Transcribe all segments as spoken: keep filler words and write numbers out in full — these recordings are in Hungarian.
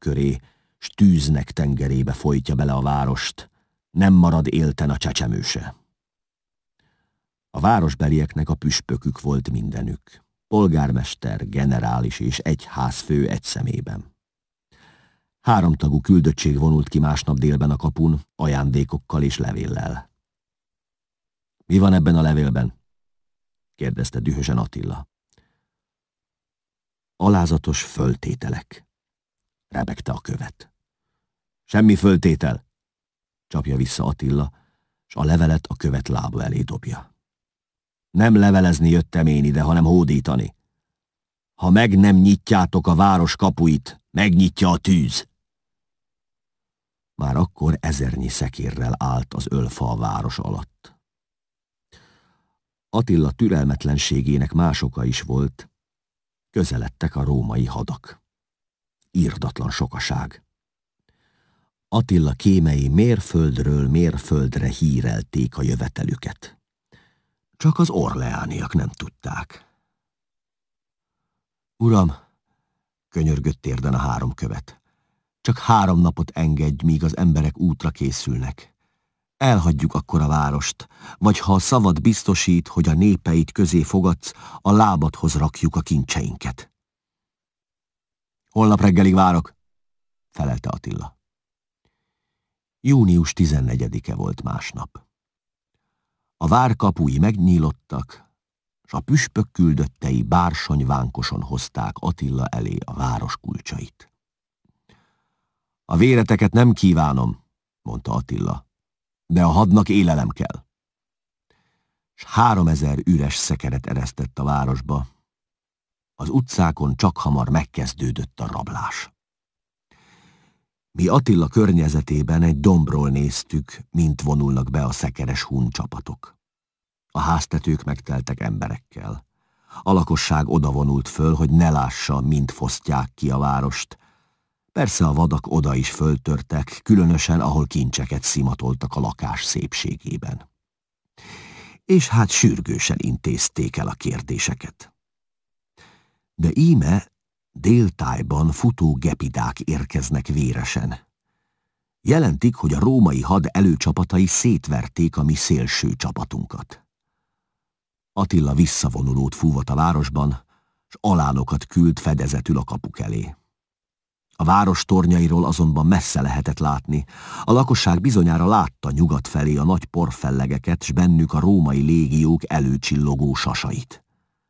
köré, s tűznek tengerébe folytja bele a várost, nem marad élten a csecsemőse. A városbelieknek a püspökük volt mindenük, polgármester, generális és egy házfő egy szemében. Háromtagú küldöttség vonult ki másnap délben a kapun, ajándékokkal és levéllel. Mi van ebben a levélben? Kérdezte dühösen Attila. Alázatos föltételek, rebegte a követ. Semmi föltétel, csapja vissza Attila, s a levelet a követ lába elé dobja. Nem levelezni jöttem én ide, hanem hódítani. Ha meg nem nyitjátok a város kapuit, megnyitja a tűz. Már akkor ezernyi szekérrel állt az ölfa a város alatt. Attila türelmetlenségének más oka is volt, közeledtek a római hadak. Irdatlan sokaság. Attila kémei mérföldről mérföldre hírelték a jövetelüket. Csak az orleániak nem tudták. Uram, könyörgött térden a három követ, csak három napot engedj, míg az emberek útra készülnek. Elhagyjuk akkor a várost, vagy ha a szavad biztosít, hogy a népeid közé fogadsz, a lábadhoz rakjuk a kincseinket. Holnap reggelig várok, felelte Attila. Június tizennegyedike volt másnap. A vár kapui megnyílottak, s a püspök küldöttei bársonyvánkoson hozták Attila elé a város kulcsait. A véreteket nem kívánom, mondta Attila, de a hadnak élelem kell. S háromezer üres szekeret eresztett a városba. Az utcákon csakhamar megkezdődött a rablás. Mi Attila környezetében egy dombról néztük, mint vonulnak be a szekeres hun csapatok. A háztetők megteltek emberekkel. A lakosság odavonult föl, hogy ne lássa, mint fosztják ki a várost. Persze a vadak oda is föltörtek, különösen ahol kincseket szimatoltak a lakás szépségében. És hát sürgősen intézték el a kérdéseket. De íme déltájban futó gepidák érkeznek véresen. Jelentik, hogy a római had előcsapatai szétverték a mi szélső csapatunkat. Attila visszavonulót fúvott a városban, s alánokat küld fedezetül a kapuk elé. A város tornyairól azonban messze lehetett látni. A lakosság bizonyára látta nyugat felé a nagy porfellegeket, s bennük a római légiók előcsillogó sasait.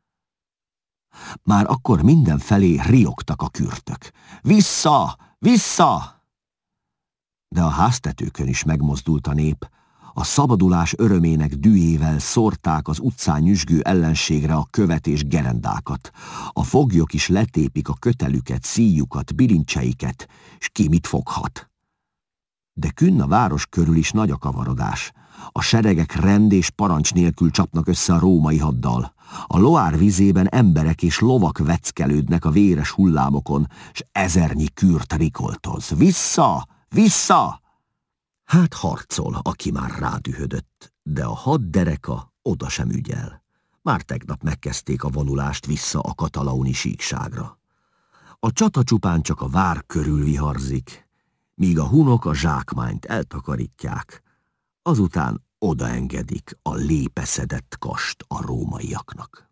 Már akkor mindenfelé riogtak a kürtök. Vissza! Vissza! De a háztetőkön is megmozdult a nép. A szabadulás örömének dühével szórták az utcán nyüzsgő ellenségre a követ és gerendákat. A foglyok is letépik a kötelüket, szíjukat, bilincseiket, s ki mit foghat. De künn a város körül is nagy a kavarodás. A seregek rend és parancs nélkül csapnak össze a római haddal. A Loire vizében emberek és lovak veckelődnek a véres hullámokon, s ezernyi kürt rikoltoz. Vissza! Vissza! Hát harcol, aki már rádühödött, de a haddereka oda sem ügyel. Már tegnap megkezdték a vonulást vissza a katalauni síkságra. A csata csupán csak a vár körül viharzik, míg a hunok a zsákmányt eltakarítják, azután odaengedik a lépeszedett kast a rómaiaknak.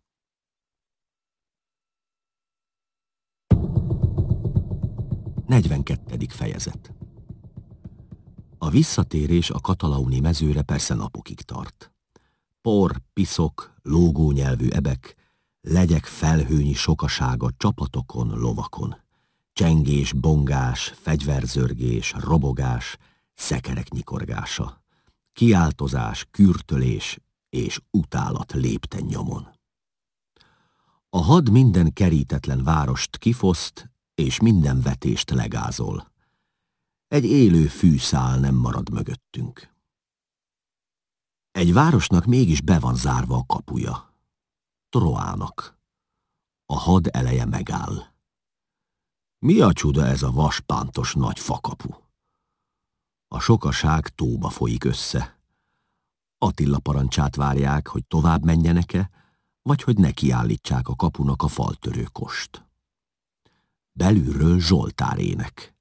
negyvenkettedik fejezet. A visszatérés a katalauni mezőre persze napokig tart. Por, piszok, lógónyelvű ebek, legyek felhőnyi sokasága csapatokon, lovakon. Csengés, bongás, fegyverzörgés, robogás, szekerek nyikorgása. Kiáltozás, kürtölés és utálat lépten nyomon. A had minden kerítetlen várost kifoszt, és minden vetést legázol. Egy élő fűszál nem marad mögöttünk. Egy városnak mégis be van zárva a kapuja. Troának. A had eleje megáll. Mi a csuda ez a vaspántos nagy fakapu? A sokaság tóba folyik össze. Attila parancsát várják, hogy tovább menjenek-e, vagy hogy nekiállítsák a kapunak a faltörő kost. Belülről zsoltárének.